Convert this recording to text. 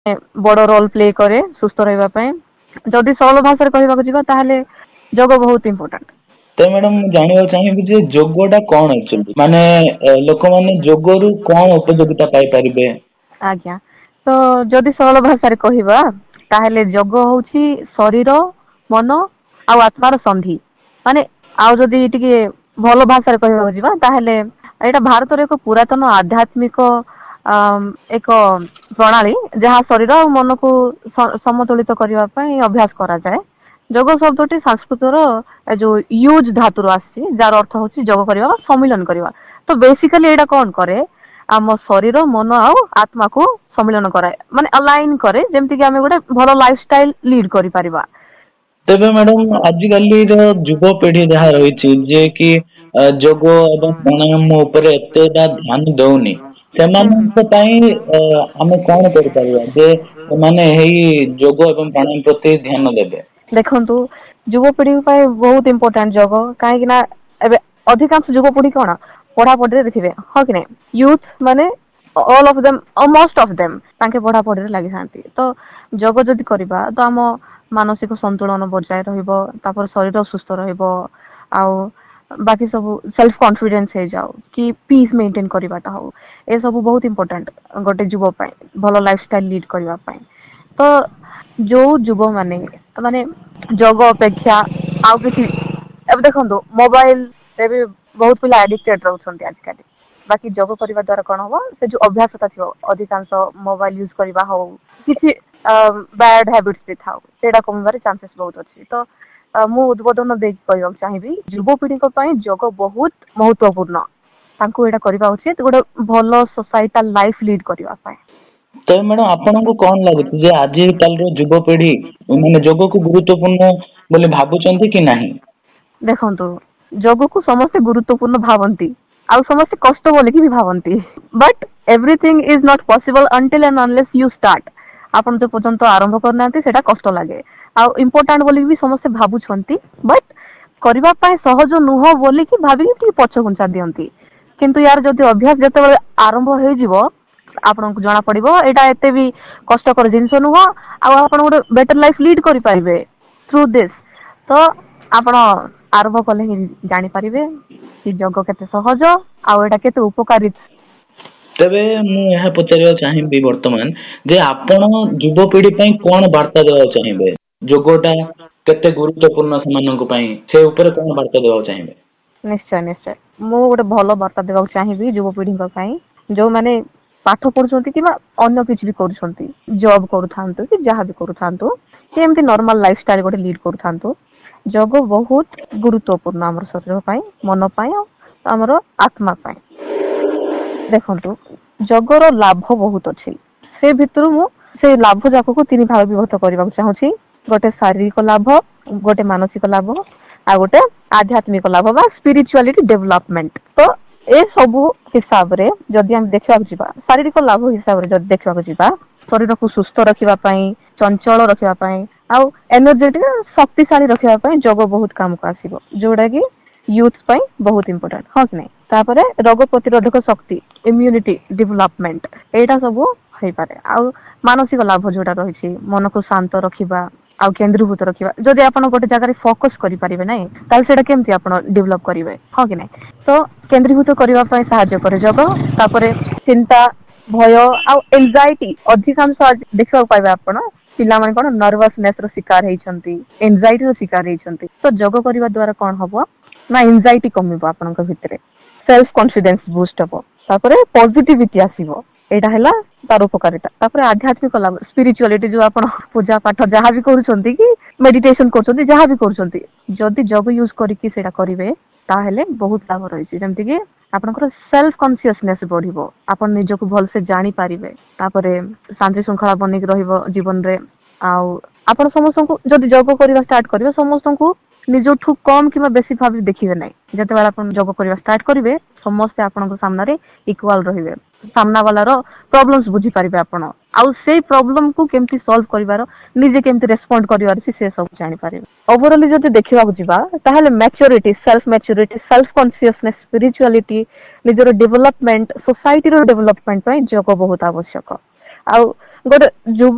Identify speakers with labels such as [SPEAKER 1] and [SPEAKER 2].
[SPEAKER 1] बड़ role play करे सुस्थ रहा। जदि सरल भाषा कहवाक जा ताहले जोग बहुत इम्पोर्टेंट।
[SPEAKER 2] तो मैडम जानवा चाहिए जे जोगटा कौन एक्चुअली माने लोक माने जोगरु कौन उपयोगिता पाई परिबे।
[SPEAKER 1] आज्ञा तो जदि सरल भाषा कहवा ताहले जोग होउछि शरीर मन आ आत्मार संधि माने आउ जदि टिके भल भाषा कहवाक जा ताहले एटा भारत एक पुरातन आध्यात्मिक एक प्रणाली जहाँ शरीर और मन को समतुलित करने अभ्यास करा जाए। जोग शब्दटी संस्कृत जो यूज धातु आसी जार अर्थ होची जोग करवा सम्मिलन करवा। तो बेसिकली एटा कौन करे आम शरीर मन आ आत्मा को सम्मिलन कराए माने अलाइन करे जेमति कि आमे गोटे भलो लाइफस्टाइल लीड करि परिबा।
[SPEAKER 2] तेबे मैडम आजिकली युवपीढ़ी जहाँ रही जे कि जोग एवं प्राणायाम ऊपर एतेटा ध्यान दौनी आमे कौन करिपारिबा जे माने हेई जोग एवं प्राणायाम प्रति ध्यान देबे।
[SPEAKER 1] देखंतु युवपीढ़ी पाए बहुत इंपोर्टेंट जोग काहे ना एबे अधिकांश युवपीढ़ी कोन पढ़ा पढ़ी देखिबे ह कि नै यूथ माने all of them most of them तांके पढ़ा पढ़ी लागि थांती। तो जोग जदि करबा तो हम मानसिक संतुलन बजाय रहिबो तापर शरीर सुस्थ रहिबो आ बाकी सब सेल्फ कॉन्फिडेंस हे जाओ कि पीस मेंटेन करबाटा हो ए सब बहुत इंपोर्टेंट गोटे युव पाए भलो लाइफस्टाइल लीड करबा पाए। तो जो युव माने माने जोग अपेक्षा आउ किसी अब देखो मोबाइल से भी बहुत पिला एडिक्टेड रहउछन्ती आजकल। बाकी जोग करबा द्वारा कोन हो से जो अभ्यासता थियो अधिकांश मोबाइल यूज करबा हो किसी बैड हैबिट्स भी थाओ सेडा कमबार चांसेस बहुत अछि। तो मु उद्बोधन दे कहब चाहिबी युवपीढ़ी को पई जोग बहुत महत्वपूर्ण तांको एडा करबा उचित गोटे भलो सोसाइटल लाइफ लीड करबा पाए।
[SPEAKER 2] तो मैडम आपन को कौन लागत जे आज काल रो युवपीढ़ी माने जोग को गुरुत्वपूर्ण बोले भाबुचंती कि नाही।
[SPEAKER 1] देखंतु जोग को समस्त गुरुत्वपूर्ण भावंती आ समस्त कष्ट बोले कि भी भावंती but everything is not possible until and unless you start. आपन तो पर्यंत आरंभ करनांती सेटा कष्ट लागे आ इम्पोर्टेंट बोली भी समस्त भाबुछंती बट करबा पाए सहज नुह बोली कि भाबी कि पछ घुंचा दियंती। किंतु यार जदि अभ्यास जते बेले आरंभ होई जिवो आपन को जाना पड़िबो एटा एते भी कष्टकर जिंस नुह आ आपन गोटे बेटर लाइफ लीड करि पारिबे थ्रू दिस। तो आपन आरंभ कले ही जानि पारिबे कि जोग केते सहज आ एटा केते उपकारी।
[SPEAKER 2] तबे मु यह पचारिया चाहिबी वर्तमान जे आपण युवपीढ़ी पई कोन वार्ता देबा चाहिबे जोगटा केते गुरुत्वपूर्ण समानक पई से ऊपर कोन वार्ता देबा चाहिबे।
[SPEAKER 1] निश्चय निश्चय मु गोटे भलो वार्ता देबा चाहिबी युवपीढ़ी पई जो माने पाठ पढुछंती कि अन्य किछ भी करूछंती जॉब करूथांतो कि जहां भी करूथांतो कि एमती नॉर्मल लाइफस्टाइल गोटे लीड करूथांतो। जोग बहुत गुरुत्वपूर्ण हमर शरीर पई मन पई हमर आत्मा पई। देखंतु जोगर लाभ बहुत अछि से भितर मु से लाभ जाक को तीन भाग विभक्त करबा चाहूची गोटे शारीरिक लाभ गोटे मानसिक लाभ आ गोटे आध्यात्मिक लाभ बा स्पिरिचुअलिटी डेवलपमेंट। तो ए सब हिसाब रे जदि हम देखबा जिबा शारीरिक लाभ हिसाब रे जदि देखबा जिबा शरीर को सुस्थ रखिबा पई चंचल रखिबा पई आ एनर्जेटिक शक्तिशाली रखिबा पई जोग बहुत काम को आसीबो जोडा कि यूथ पई बहुत इंपोर्टेंट ह कि नै। तापरे रोग प्रतिरोधक शक्ति इम्यूनिटी डेवलपमेंट एटा सब होई पारे आ मानसिक लाभ जोटा रही मन को शांत रखिबा आ केंद्रीभूत रखिबा। जदि आपण गोटे जगह रे फोकस करि परिबे नै ताल सेटा केमति आपण डेवलप करिवे ह कि नै। तो केंद्रीभूत करबा पई सहायता करे जोग। तापरे चिंता भय आ एंजाइटी अधिकांश देखबा पाइबे आपण पिला माने कोन नर्वसनेस रो शिकार हेइछंती एंजाइटी रो शिकार हेइछंती। तो जोग करबा द्वारा कोन हबो ना एंजाइटी कमिबो आपण को भितरे सेल्फ कॉन्फिडेंस बूस्ट हबो तापरे पॉजिटिविटी आसीबो एटा हैला तार उपकारिता। तापरे आध्यात्मिक लाभ स्पिरिचुअलिटी जो आपण पूजा पाठ जहां भी करूछंती कि मेडिटेशन करूछंती जहां भी करूछंती जदि जोग यूज करी कि सेटा करिवे ताहेले बहुत लाभ रहिछि। जेमति कि आपनकर सेल्फ कॉन्शियसनेस बढ़िबो आपण निज को भल से जानि पारिबे तापरे शांति श्रृंखला बनिक रहिबो जीवन रे आ आपण समस्त को जदि जोग करबा स्टार्ट करिवे समस्त को निजठू कम किबा बेसी भाबी देखिबे नै। जते बेला आपण जोग करबा स्टार्ट करिवे समस्त आपन सामने रे इक्वल रहिबे सामना वाला रो प्रॉब्लम्स बुझी पारिबे आपण आ से प्रॉब्लम को केमती सॉल्व करिवार निजे केमती रेस्पोंड करिवार से सब जानि पारिबे। ओवरऑल जदि देखिबा जिबा ताहेले मैच्योरिटी सेल्फ कॉन्शियसनेस स्पिरिचुअलिटी निजर डेवलपमेंट सोसाइटी रो डेवलपमेंट पई जोग बहुत आवश्यक। आ गोटे